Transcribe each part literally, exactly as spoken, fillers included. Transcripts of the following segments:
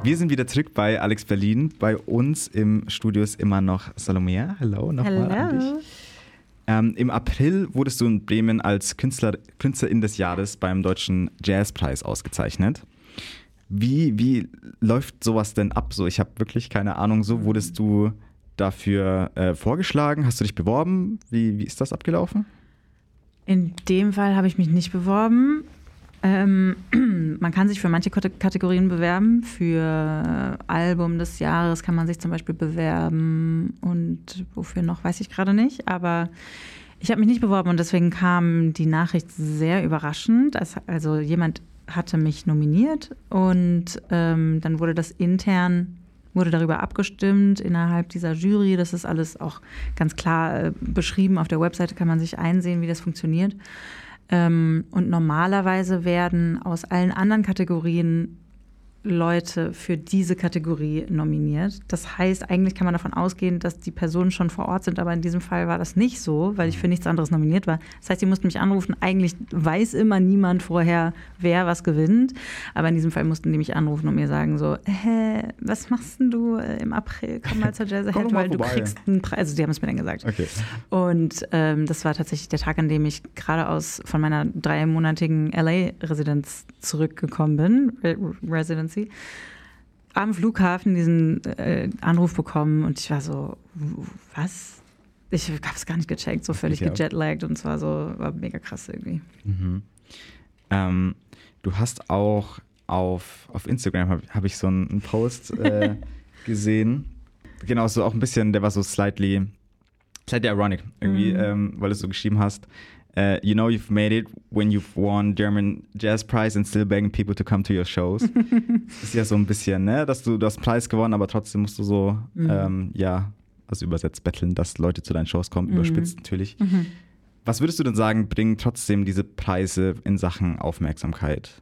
Wir sind wieder zurück bei Alex Berlin. Bei uns im Studio ist immer noch Salomea. Hallo, nochmal an dich. Ähm, Im April wurdest du in Bremen als Künstler, Künstlerin des Jahres beim Deutschen Jazzpreis ausgezeichnet. Wie, wie läuft sowas denn ab? So, ich habe wirklich keine Ahnung. So wurdest du dafür äh, vorgeschlagen? Hast du dich beworben? Wie, wie ist das abgelaufen? In dem Fall habe ich mich nicht beworben. Ähm, man kann sich für manche Kategorien bewerben. Für Album des Jahres kann man sich zum Beispiel bewerben und wofür noch, weiß ich gerade nicht. Aber ich habe mich nicht beworben und deswegen kam die Nachricht sehr überraschend. Also jemand hatte mich nominiert und ähm, dann wurde das intern, wurde darüber abgestimmt innerhalb dieser Jury. Das ist alles auch ganz klar äh, beschrieben. Auf der Webseite kann man sich einsehen, wie das funktioniert. Ähm, und normalerweise werden aus allen anderen Kategorien Leute für diese Kategorie nominiert. Das heißt, eigentlich kann man davon ausgehen, dass die Personen schon vor Ort sind, aber in diesem Fall war das nicht so, weil ich für nichts anderes nominiert war. Das heißt, die mussten mich anrufen. Eigentlich weiß immer niemand vorher, wer was gewinnt, aber in diesem Fall mussten die mich anrufen und mir sagen so, hä, was machst denn du im April? Komm mal zur Jazz Ahead, weil du kriegst einen Preis. Also die haben es mir dann gesagt. Okay. Und ähm, das war tatsächlich der Tag, an dem ich gerade aus von meiner dreimonatigen L A-Residenz zurückgekommen bin, Re- Residency. Am Flughafen diesen äh, Anruf bekommen und ich war so, was? Ich habe es gar nicht gecheckt, so völlig gejetlaggt und zwar so, war mega krass irgendwie. Mhm. Ähm, du hast auch auf, auf Instagram, habe hab ich so einen, einen Post äh, gesehen, genau, so auch ein bisschen, der war so slightly, slightly ironic irgendwie, mhm. ähm, weil du so geschrieben hast, Uh, you know you've made it when you've won German Jazz Prize and still begging people to come to your shows. Das ist ja so ein bisschen, ne, dass du, du hast einen Preis gewonnen, aber trotzdem musst du so, mhm. ähm, ja, also übersetzt betteln, dass Leute zu deinen Shows kommen, mhm. überspitzt natürlich. Mhm. Was würdest du denn sagen, bringen trotzdem diese Preise in Sachen Aufmerksamkeit?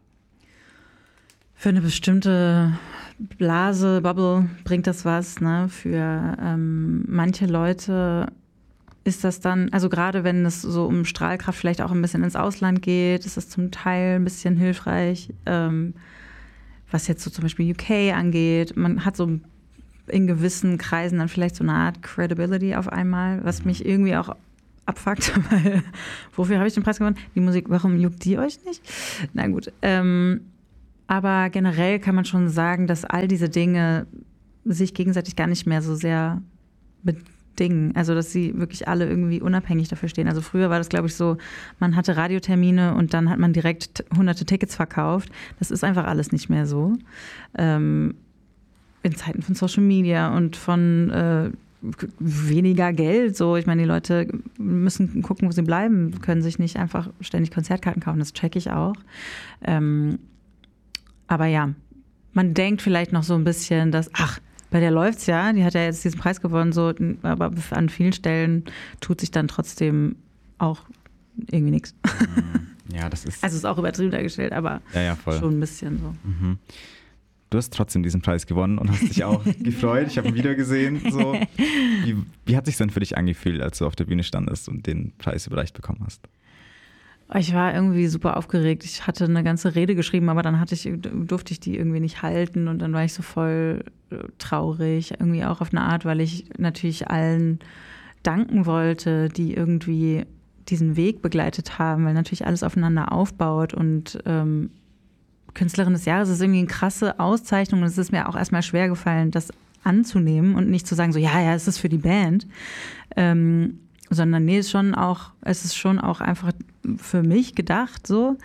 Für eine bestimmte Blase, Bubble bringt das was, ne? Für ähm, manche Leute ist das dann, also gerade wenn es so um Strahlkraft vielleicht auch ein bisschen ins Ausland geht, ist das zum Teil ein bisschen hilfreich, ähm, was jetzt so zum Beispiel U K angeht. Man hat so in gewissen Kreisen dann vielleicht so eine Art Credibility auf einmal, was mich irgendwie auch abfuckt, weil wofür habe ich den Preis gewonnen? Die Musik, warum juckt die euch nicht? Na gut, ähm, aber generell kann man schon sagen, dass all diese Dinge sich gegenseitig gar nicht mehr so sehr bedingen. Also, dass sie wirklich alle irgendwie unabhängig dafür stehen. Also früher war das, glaube ich, so, man hatte Radiotermine und dann hat man direkt t- hunderte Tickets verkauft. Das ist einfach alles nicht mehr so. Ähm, in Zeiten von Social Media und von äh, weniger Geld. So, ich meine, die Leute müssen gucken, wo sie bleiben, können sich nicht einfach ständig Konzertkarten kaufen. Das checke ich auch. Ähm, aber ja, man denkt vielleicht noch so ein bisschen, dass, ach, bei der läuft's ja, die hat ja jetzt diesen Preis gewonnen, so, aber an vielen Stellen tut sich dann trotzdem auch irgendwie nichts. Ja, das ist. Also ist auch übertrieben dargestellt, aber ja, ja, voll. Schon ein bisschen so. Mhm. Du hast trotzdem diesen Preis gewonnen und hast dich auch gefreut. Ich habe ein Video gesehen. So. Wie, wie hat sich denn für dich angefühlt, als du auf der Bühne standest und den Preis überreicht bekommen hast? Ich war irgendwie super aufgeregt. Ich hatte eine ganze Rede geschrieben, aber dann hatte ich, durfte ich die irgendwie nicht halten und dann war ich so voll traurig, irgendwie auch auf eine Art, weil ich natürlich allen danken wollte, die irgendwie diesen Weg begleitet haben, weil natürlich alles aufeinander aufbaut und ähm, Künstlerin des Jahres ist irgendwie eine krasse Auszeichnung und es ist mir auch erstmal schwer gefallen, das anzunehmen und nicht zu sagen, so ja, ja, es ist für die Band, ähm, sondern nee, ist schon auch, es ist schon auch einfach für mich gedacht so.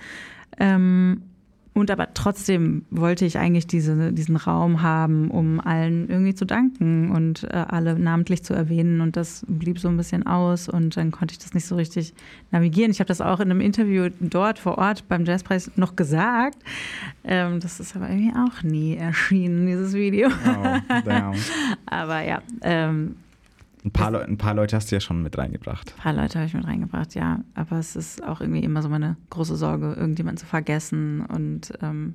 Ähm, und aber trotzdem wollte ich eigentlich diese, diesen Raum haben, um allen irgendwie zu danken und äh, alle namentlich zu erwähnen und das blieb so ein bisschen aus und dann konnte ich das nicht so richtig navigieren. Ich habe das auch in einem Interview dort vor Ort beim Jazzpreis noch gesagt. Ähm, das ist aber irgendwie auch nie erschienen, dieses Video. Oh, damn. Aber ja, ähm, Ein paar, Le- ein paar Leute hast du ja schon mit reingebracht. Ein paar Leute habe ich mit reingebracht, ja. Aber es ist auch irgendwie immer so meine große Sorge, irgendjemanden zu vergessen. Und ähm,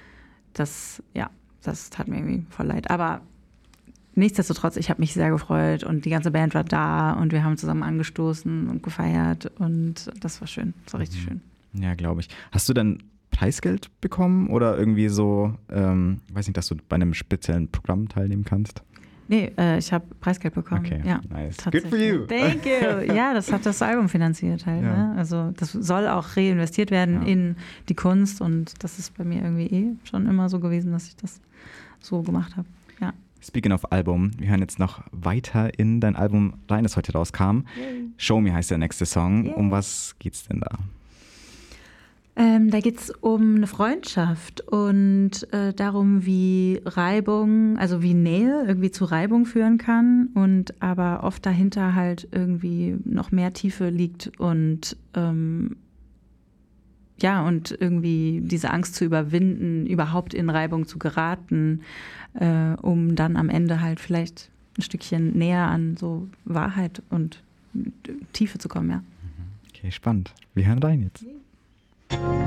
das, ja, das tat mir irgendwie voll leid. Aber nichtsdestotrotz, ich habe mich sehr gefreut und die ganze Band war da und wir haben zusammen angestoßen und gefeiert und das war schön. Das war richtig mhm. schön. Ja, glaube ich. Hast du denn Preisgeld bekommen oder irgendwie so, ähm, weiß nicht, dass du bei einem speziellen Programm teilnehmen kannst? Nee, äh, ich habe Preisgeld bekommen. Okay, ja, nice. Good for you. Thank you. Ja, das hat das Album finanziert halt. Ja. Ne? Also das soll auch reinvestiert werden Ja. in die Kunst und das ist bei mir irgendwie eh schon immer so gewesen, dass ich das so gemacht habe. Ja. Speaking of Album, wir hören jetzt noch weiter in dein Album rein, das heute rauskam. Yay. Show Me heißt der nächste Song. Yay. Um was geht's denn da? Ähm, da geht es um eine Freundschaft und äh, darum, wie Reibung, also wie Nähe irgendwie zu Reibung führen kann und aber oft dahinter halt irgendwie noch mehr Tiefe liegt und ähm, ja, und irgendwie diese Angst zu überwinden, überhaupt in Reibung zu geraten, äh, um dann am Ende halt vielleicht ein Stückchen näher an so Wahrheit und Tiefe zu kommen, ja. Okay, spannend. Wir hören rein jetzt.